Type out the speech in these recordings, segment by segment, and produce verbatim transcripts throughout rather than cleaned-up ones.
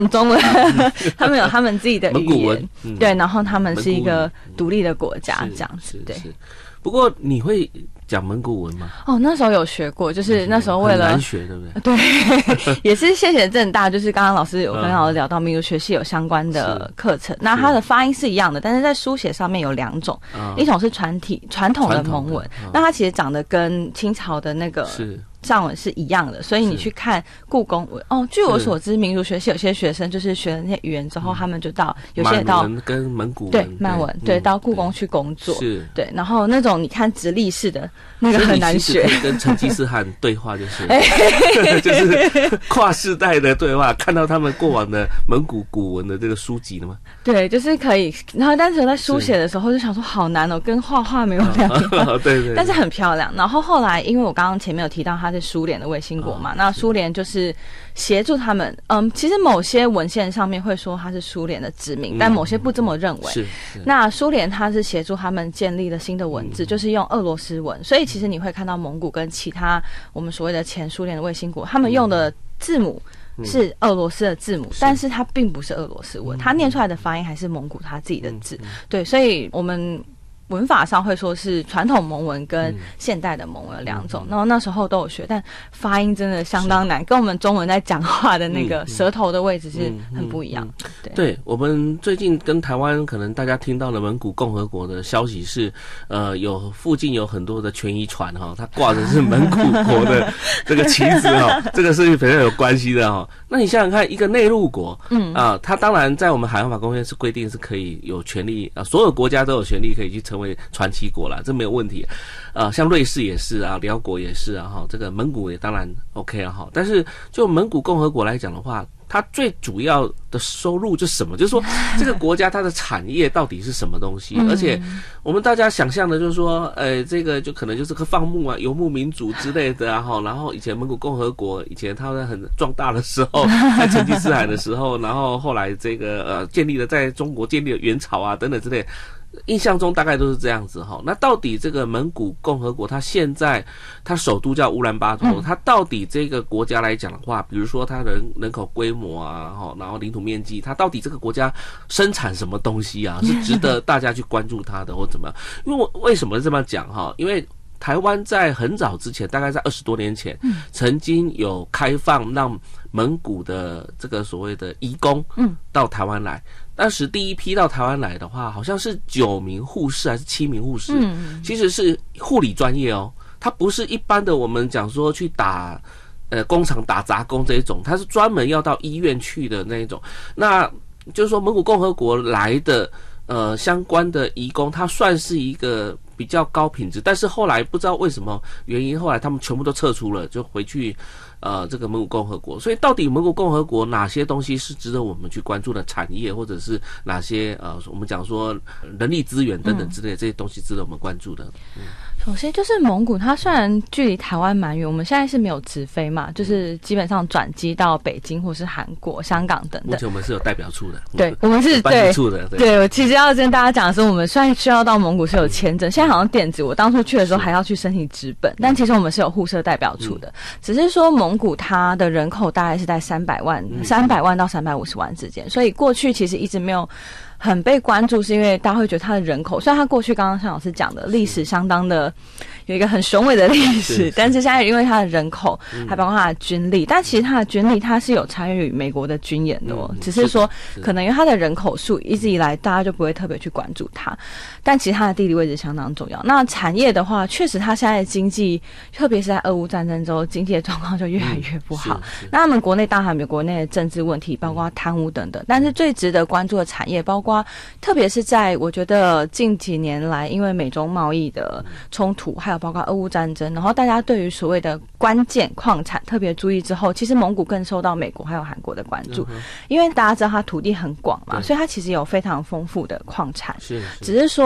中文，他们有他们自己的语言， 蒙古文、嗯、 对，然后他们是一个独立的国家，这样子，对。 不过你会讲蒙古文吗？ 哦，那时候有学过，就是那时候为了很难学，对不对？ 对，也是谢谢政大，就是刚刚老师有跟老师聊到民族学系有相关的课程，那它的发音是一样的，但是在书写上面有两种，一种是传体传统的蒙文，那它其实长得跟清朝的那个是。上文是一样的，所以你去看故宫文哦。据我所知，民族学系有些学生就是学了那些语言之后，他们就到有些到满文跟蒙古文对曼文对到故宫去工作是对，然后那种你看直立式的那个很难学， 跟成吉思汗对话就是就是跨世代的对话，看到他们过往的蒙古古文的这个书籍了吗？ 对，就是可以。然后但是在书写的时候就想说好难哦，跟画画没有两样，对对，但是很漂亮。然后后来因为我刚刚前面有提到它是苏联的卫星国嘛，哦、那苏联就是协助他们，嗯，其实某些文献上面会说它是苏联的殖民，嗯、但某些不这么认为。是，是那苏联它是协助他们建立了新的文字，嗯、就是用俄罗斯文，所以其实你会看到蒙古跟其他我们所谓的前苏联的卫星国，他们用的字母。是俄罗斯的字母，但是它并不是俄罗斯文，它念出来的发音还是蒙古他自己的字。对，所以我们文法上会说是传统蒙文跟现代的蒙文有两种，然后那时候都有学，但发音真的相当难，跟我们中文在讲话的那个舌头的位置是很不一样。 对，对我们最近跟台湾可能大家听到了蒙古共和国的消息是，呃，有附近有很多的权益船哈，它挂的是蒙古国的这个旗子哈，这个是非常有关系的哈。那你想想看，一个内陆国，嗯啊，它当然在我们海洋法公约是规定是可以有权利啊，所有国家都有权利可以去成为传奇国啦，这没有问题。呃，像瑞士也是啊，辽国也是啊，哈，这个蒙古也当然 OK 啊，哈。但是就蒙古共和国来讲的话，它最主要的收入就是什么？就是说这个国家它的产业到底是什么东西？而且我们大家想象的就是说，呃，这个就可能就是个放牧啊、游牧民族之类的啊，哈。然后以前蒙古共和国以前它很壮大的时候，在成吉思汗的时候，然后后来这个呃建立了在中国建立了元朝啊等等之类的。印象中大概都是这样子哈。那到底这个蒙古共和国，它现在它首都叫乌兰巴托，嗯、它到底这个国家来讲的话，比如说它人人口规模啊，哈，然后领土面积，它到底这个国家生产什么东西啊，是值得大家去关注它的，或怎么样？因为我为什么这么讲哈？因为台湾在很早之前，大概在二十多年前，嗯、曾经有开放让蒙古的这个所谓的移工，嗯，到台湾来。当时第一批到台湾来的话，好像是九名护士还是七名护士，嗯，其实是护理专业哦，它不是一般的我们讲说去打呃工厂打杂工这一种，它是专门要到医院去的那一种。那就是说蒙古共和国来的呃相关的移工，它算是一个比较高品质，但是后来不知道为什么原因，后来他们全部都撤出了，就回去呃这个蒙古共和国。所以到底蒙古共和国哪些东西是值得我们去关注的产业，或者是哪些呃我们讲说人力资源等等之类的这些东西值得我们关注的？嗯， 首先就是蒙古，它虽然距离台湾蛮远，我们现在是没有直飞嘛，就是基本上转机到北京或是韩国、香港等等。 目前我们是有代表处的， 对，我们是办事处的。对， 对，我其实要跟大家讲的是，我们虽然需要到蒙古是有签证，现在好像电子，我当初去的时候还要去申请纸本，但其实我们是有互设代表处的，嗯、只是说蒙古它的人口大概是在三百万、三百万到三百五十万之间，所以过去其实一直没有很被关注，是因为大家会觉得它的人口，虽然它过去刚刚像老师讲的历史相当的有一个很雄伟的历史，但是现在因为它的人口还包括它的军力，但其实它的军力它是有参与美国的军演的哦，嗯、只是说可能因为它的人口数一直以来大家就不会特别去关注它，但其实它的地理位置相当重要。那产业的话，确实它现在的经济，特别是在俄乌战争之后，经济的状况就越来越不好。嗯、那他们国内当然有国内的政治问题，包括贪污等等，但是最值得关注的产业，包括特别是在我觉得近几年来，因为美中贸易的冲突，还有包括俄乌战争，然后大家对于所谓的关键矿产特别注意之后，其实蒙古更受到美国还有韩国的关注，嗯、因为大家知道它土地很广嘛，所以它其实有非常丰富的矿产，是是只是说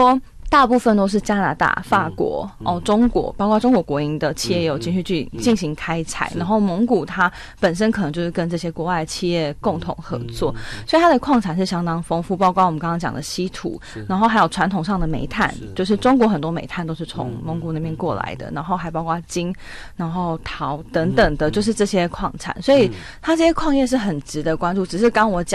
大部分都是加拿大、法国、嗯、哦、中国，包括中国国营的企业有进去去进行开采、嗯嗯，然后蒙古它本身可能就是跟这些国外的企业共同合作，嗯嗯、所以它的矿产是相当丰富，包括我们刚刚讲的稀土，然后还有传统上的煤炭，是就是中国很多煤炭都是从蒙古那边过来的，嗯、然后还包括金、然后陶等等的，就是这些矿产，所以它这些矿业是很值得关注。只是刚我讲